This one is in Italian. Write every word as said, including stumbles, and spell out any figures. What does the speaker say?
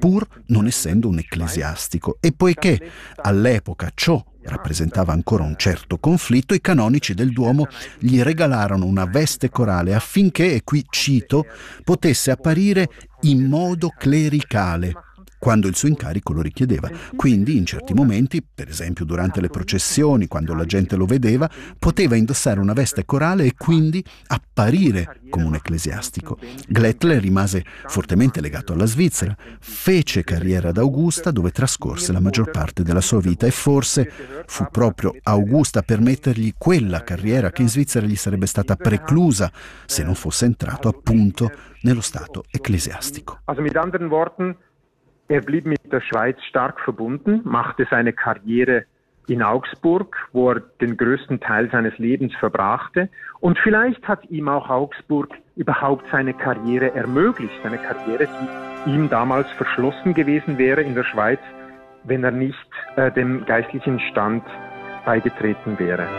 pur non essendo un ecclesiastico. E poiché all'epoca ciò rappresentava ancora un certo conflitto, i canonici del Duomo gli regalarono una veste corale affinché, e qui cito, potesse apparire in modo clericale quando il suo incarico lo richiedeva. Quindi in certi momenti, per esempio durante le processioni, quando la gente lo vedeva, poteva indossare una veste corale e quindi apparire come un ecclesiastico. Glättler rimase fortemente legato alla Svizzera, fece carriera ad Augusta, dove trascorse la maggior parte della sua vita, e forse fu proprio Augusta a permettergli quella carriera che in Svizzera gli sarebbe stata preclusa se non fosse entrato appunto nello stato ecclesiastico. Also mit anderen Worten, er blieb mit der Schweiz stark verbunden, machte seine Karriere in Augsburg, wo er den größten Teil seines Lebens verbrachte. Und vielleicht hat ihm auch Augsburg überhaupt seine Karriere ermöglicht, eine Karriere, die ihm damals verschlossen gewesen wäre in der Schweiz, wenn er nicht äh, dem geistlichen Stand beigetreten wäre.